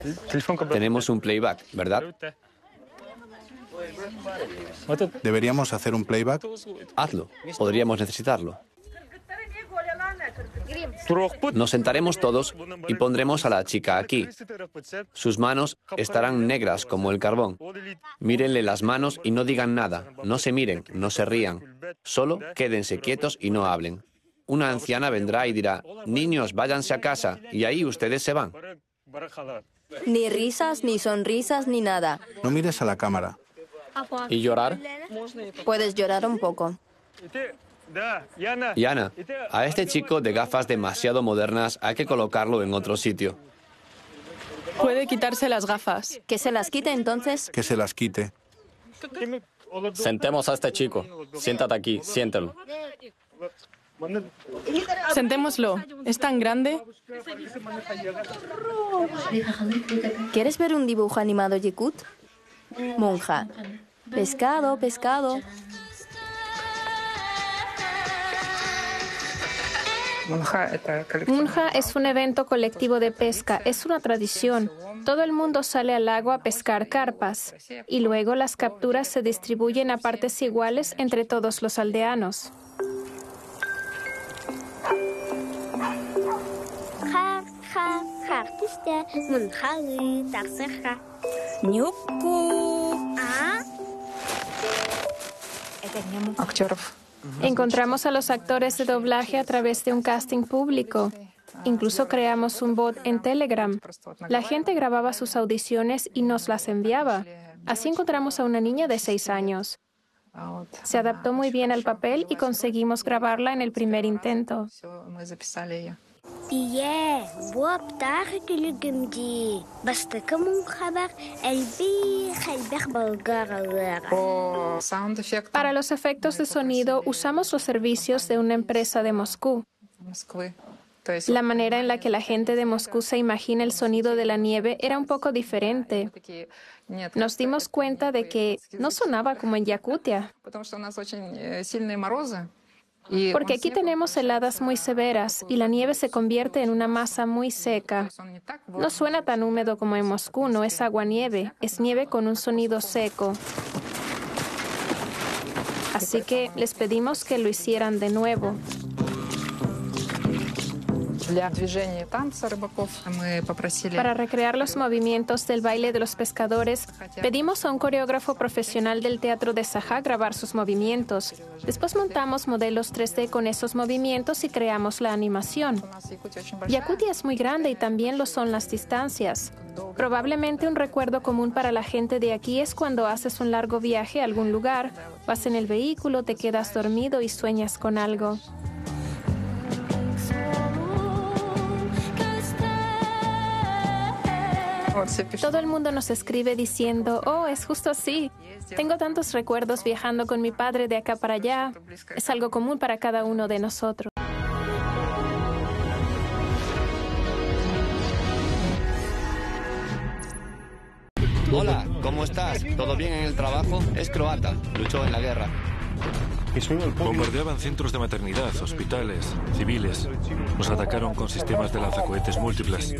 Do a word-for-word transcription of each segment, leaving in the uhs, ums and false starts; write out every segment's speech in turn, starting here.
Tenemos un playback, ¿verdad? ¿Deberíamos hacer un playback? Hazlo. Podríamos necesitarlo. Nos sentaremos todos y pondremos a la chica aquí. Sus manos estarán negras como el carbón. Mírenle las manos y no digan nada. No se miren, no se rían. Solo quédense quietos y no hablen. Una anciana vendrá y dirá, niños, váyanse a casa, y ahí ustedes se van. Ni risas, ni sonrisas, ni nada. No mires a la cámara. ¿Y llorar? Puedes llorar un poco. Yana, a este chico de gafas demasiado modernas hay que colocarlo en otro sitio. Puede quitarse las gafas. ¿Que se las quite entonces? Que se las quite. Sentemos a este chico. Siéntate aquí, siéntelo. Sentémoslo. ¿Es tan grande? ¿Quieres ver un dibujo animado Yakut? Monja. Pescado, pescado. Munja es un evento colectivo de pesca, es una tradición. Todo el mundo sale al lago a pescar carpas y luego las capturas se distribuyen a partes iguales entre todos los aldeanos. Encontramos a los actores de doblaje a través de un casting público. Incluso creamos un bot en Telegram. La gente grababa sus audiciones y nos las enviaba. Así encontramos a una niña de seis años. Se adaptó muy bien al papel y conseguimos grabarla en el primer intento. Para los efectos de sonido usamos los servicios de una empresa de Moscú. La manera en la que la gente de Moscú se imagina el sonido de la nieve era un poco diferente. Nos dimos cuenta de que no sonaba como en Yakutia. Porque aquí tenemos heladas muy severas y la nieve se convierte en una masa muy seca. No suena tan húmedo como en Moscú, no es agua-nieve, es nieve con un sonido seco. Así que les pedimos que lo hicieran de nuevo. Para recrear los movimientos del baile de los pescadores, pedimos a un coreógrafo profesional del teatro de Sajá grabar sus movimientos. Después montamos modelos tres D con esos movimientos y creamos la animación. Yakutia es muy grande y también lo son las distancias. Probablemente un recuerdo común para la gente de aquí es cuando haces un largo viaje a algún lugar, vas en el vehículo, te quedas dormido y sueñas con algo. Todo el mundo nos escribe diciendo, oh, es justo así. Tengo tantos recuerdos viajando con mi padre de acá para allá. Es algo común para cada uno de nosotros. Hola, ¿cómo estás? ¿Todo bien en el trabajo? Es croata, luchó en la guerra. Bombardeaban centros de maternidad, hospitales, civiles. Nos atacaron con sistemas de lanzacohetes múltiples.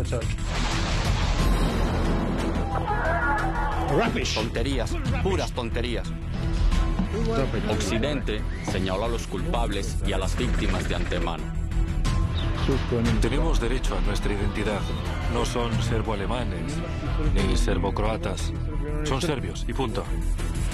Tonterías, puras tonterías. Occidente señaló a los culpables y a las víctimas de antemano. Tenemos derecho a nuestra identidad. No son serbo-alemanes ni serbo-croatas. Son serbios y punto.